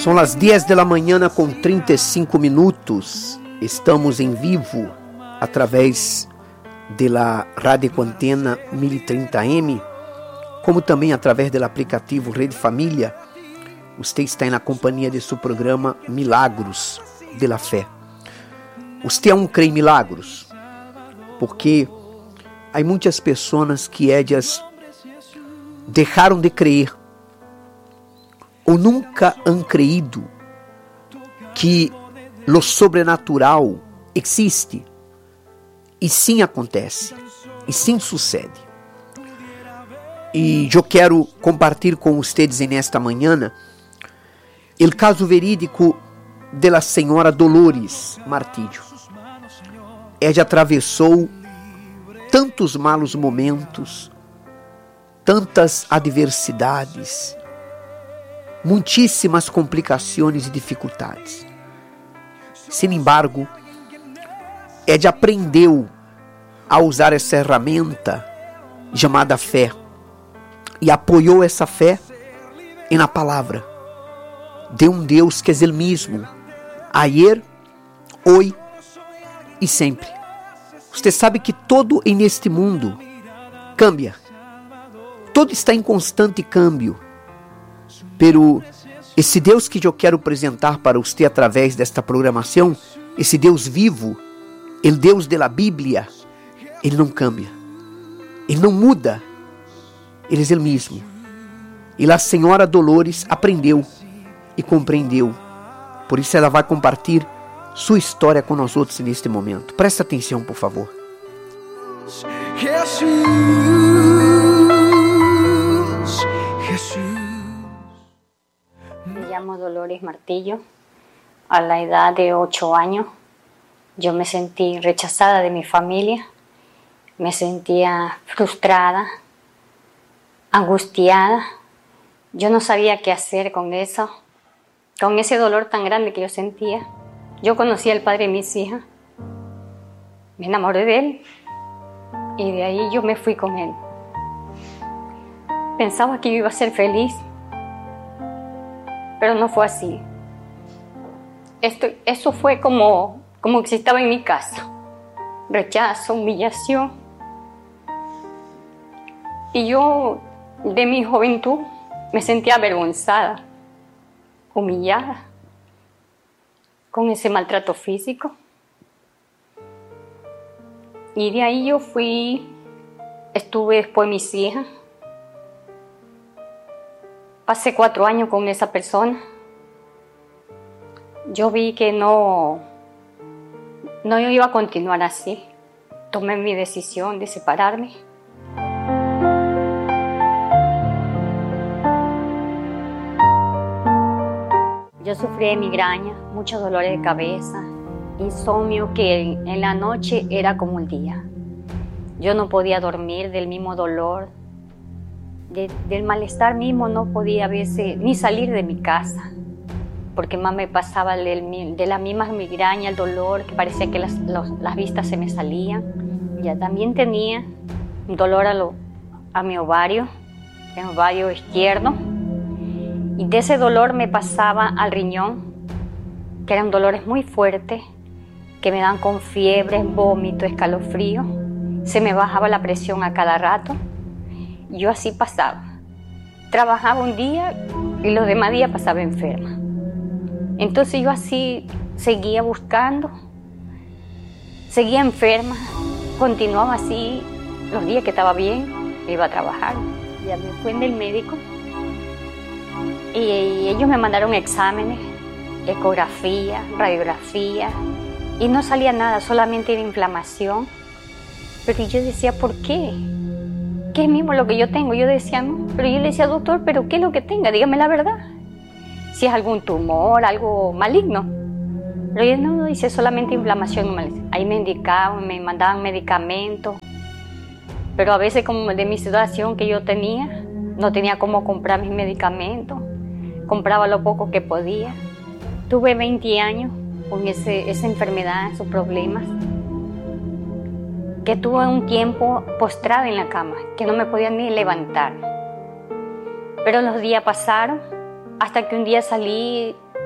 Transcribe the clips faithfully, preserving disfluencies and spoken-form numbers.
São as dez da manhã com trinta e cinco minutos. Estamos em vivo através da Rádio Antena mil e trinta A M, como também através do aplicativo Rede Família. Você está na companhia de seu programa Milagros de la Fé. Você não crê em milagros? Porque há muitas pessoas que ellas deixaram de crer ou nunca han creído que lo sobrenatural existe e sim acontece, e sim sucede. E eu quero compartilhar com vocês nesta manhã o caso verídico da senhora Dolores Martillo. Ela atravessou tantos malos momentos, tantas adversidades, muitíssimas complicações e dificuldades. Sin embargo, ela aprendeu a usar essa ferramenta chamada fé e apoiou essa fé na palavra de um Deus que é Ele mesmo, ayer, hoje e sempre. Você sabe que todo neste mundo cambia, todo está em constante câmbio, pero esse Deus que eu quero apresentar para você através desta programação, esse Deus vivo, o Deus da Bíblia, Ele não cambia, Ele não muda, Ele é Ele mesmo. E a senhora Dolores aprendeu e compreendeu, por isso ela vai compartilhar sua história com nós outros neste momento. Presta atenção, por favor. Jesús, Jesús. Me llamo Dolores Martillo. A la edad de ocho años, yo me sentí rechazada de mi familia, me sentía frustrada, angustiada. Yo no sabía qué hacer con eso, con ese dolor tan grande que yo sentía. Yo conocí al padre de mis hijas, me enamoré de él y de ahí yo me fui con él. Pensaba que yo iba a ser feliz, pero no fue así. Esto, eso fue como, como que si estaba en mi casa. Rechazo, humillación. Y yo, de mi juventud, me sentía avergonzada, humillada, con ese maltrato físico. Y de ahí yo fui, estuve después mis hijas. Pasé cuatro años con esa persona. Yo vi que no, no iba a continuar así. Tomé mi decisión de separarme. Yo sufrí de migraña, muchos dolores de cabeza, insomnio que en la noche era como el día. Yo no podía dormir del mismo dolor, de, del malestar mismo no podía a veces ni salir de mi casa, porque más me pasaba de, de la misma migraña, el dolor, que parecía que las, los, las vistas se me salían. Ya también tenía un dolor a, lo, a mi ovario, el ovario izquierdo. Y de ese dolor me pasaba al riñón, que eran dolores muy fuertes, que me dan con fiebre, vómito, escalofrío. Se me bajaba la presión a cada rato. Y yo así pasaba. Trabajaba un día y los demás días pasaba enferma. Entonces yo así seguía buscando, seguía enferma, continuaba así los días que estaba bien, iba a trabajar. Ya me fui del médico. Y ellos me mandaron exámenes, ecografía, radiografía, y no salía nada, solamente era inflamación. Pero yo decía, ¿por qué? ¿Qué es mismo lo que yo tengo? Yo decía, no, pero yo le decía, doctor, ¿pero qué es lo que tenga? Dígame la verdad. Si es algún tumor, algo maligno. Pero yo no, dice solamente inflamación. Ahí me indicaban, me mandaban medicamentos. Pero a veces como de mi situación que yo tenía, no tenía cómo comprar mis medicamentos. Compraba lo poco que podía. Tuve veinte años con ese, esa enfermedad, esos problemas, que tuve un tiempo postrada en la cama, que no me podía ni levantar. Pero los días pasaron hasta que un día salí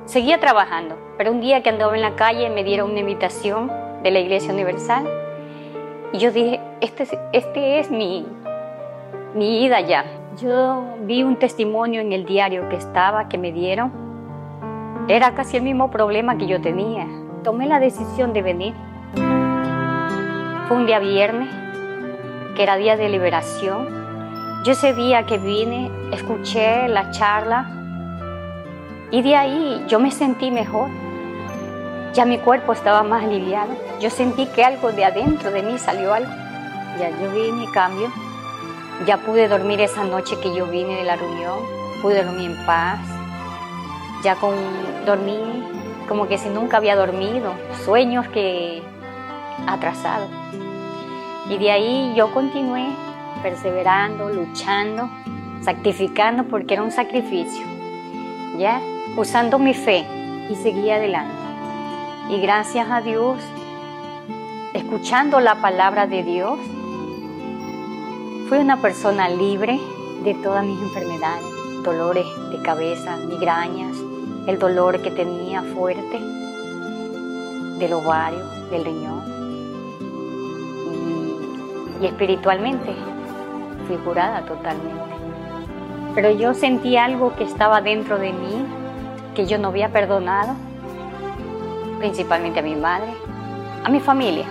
seguía trabajando, pero un día que andaba en la calle me dieron una invitación de la Iglesia Universal y yo dije, este, este es mi, mi ida ya. Yo vi un testimonio en el diario que estaba, que me dieron. Era casi el mismo problema que yo tenía. Tomé la decisión de venir. Fue un día viernes, que era día de liberación. Yo ese día que vine, escuché la charla y de ahí yo me sentí mejor. Ya mi cuerpo estaba más aliviado. Yo sentí que algo de adentro de mí salió algo. Ya yo vi mi cambio. Ya pude dormir esa noche que yo vine de la reunión. Pude dormir en paz. Ya con, dormí como que si nunca había dormido. Sueños que atrasados. Y de ahí yo continué perseverando, luchando, sacrificando porque era un sacrificio. Ya, usando mi fe y seguí adelante. Y gracias a Dios, escuchando la palabra de Dios, fui una persona libre de todas mis enfermedades, dolores de cabeza, migrañas, el dolor que tenía fuerte del ovario, del riñón. Y, y espiritualmente fui curada totalmente. Pero yo sentí algo que estaba dentro de mí, que yo no había perdonado, principalmente a mi madre, a mi familia.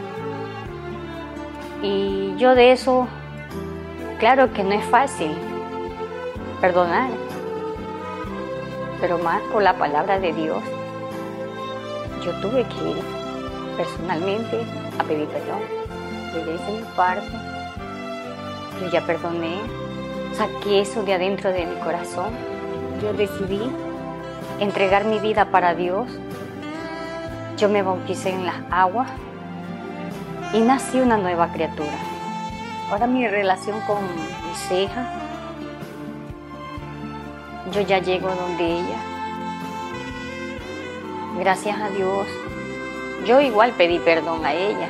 Y yo de eso, claro que no es fácil perdonar, pero más por la palabra de Dios, yo tuve que ir personalmente a pedir perdón. Yo ya hice mi parte, yo ya perdoné, saqué eso de adentro de mi corazón. Yo decidí entregar mi vida para Dios. Yo me bauticé en las aguas y nací una nueva criatura. Ahora mi relación con mis hijas, yo ya llego donde ella. Gracias a Dios, yo igual pedí perdón a ella.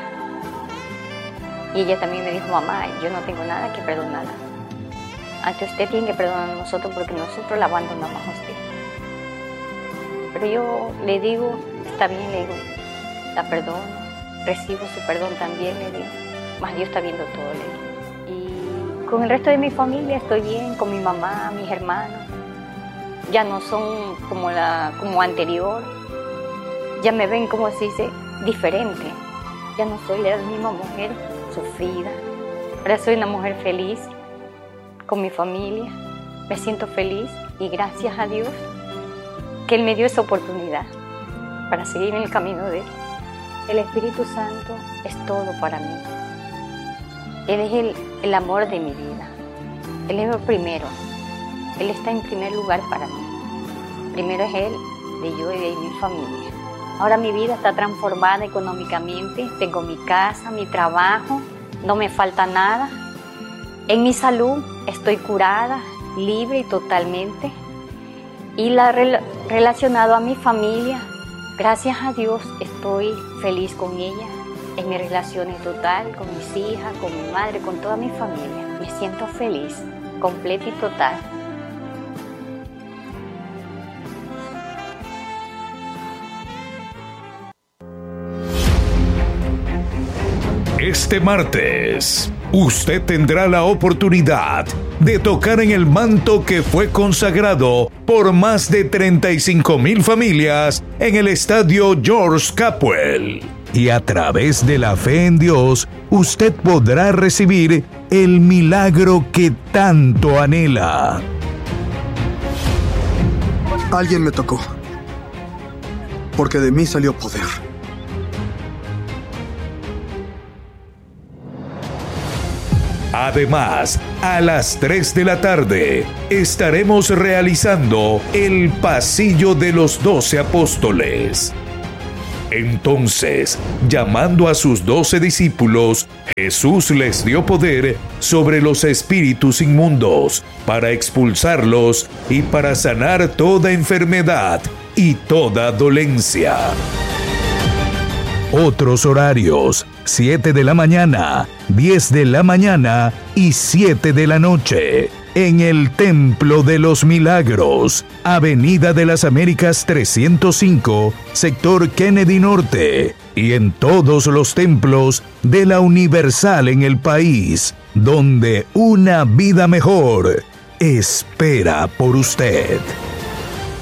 Y ella también me dijo, mamá, yo no tengo nada que perdonar. Antes usted tiene que perdonar a nosotros porque nosotros la abandonamos a usted. Pero yo le digo, está bien, le digo, la perdono, recibo su perdón también, le digo, más Dios está viendo todo, le digo. Y con el resto de mi familia estoy bien, con mi mamá, mis hermanos, ya no son como, la, como anterior, ya me ven, como se dice, diferente, ya no soy la misma mujer sufrida, ahora soy una mujer feliz, con mi familia, me siento feliz y gracias a Dios que Él me dio esa oportunidad para seguir en el camino de Él. El Espíritu Santo es todo para mí. Él es el, el amor de mi vida. Él es el primero. Él está en primer lugar para mí. Primero es Él, de yo y de mi familia. Ahora mi vida está transformada económicamente. Tengo mi casa, mi trabajo, no me falta nada. En mi salud estoy curada, libre y totalmente. Y la, relacionado a mi familia, gracias a Dios estoy feliz con ella, en mis relaciones total, con mis hijas, con mi madre, con toda mi familia. Me siento feliz, completa y total. Este martes, usted tendrá la oportunidad de tocar en el manto que fue consagrado por más de treinta y cinco mil familias en el estadio George Capwell. Y a través de la fe en Dios, usted podrá recibir el milagro que tanto anhela. Alguien me tocó, porque de mí salió poder. Además, a las tres de la tarde estaremos realizando el Pasillo de los Doce Apóstoles. Entonces, llamando a sus doce discípulos, Jesús les dio poder sobre los espíritus inmundos para expulsarlos y para sanar toda enfermedad y toda dolencia. Otros horarios: siete de la mañana, diez de la mañana y siete de la noche. en el Templo de los Milagros, Avenida de las Américas trescientos cinco, sector Kennedy Norte, y en todos los templos de la Universal en el país, donde una vida mejor espera por usted.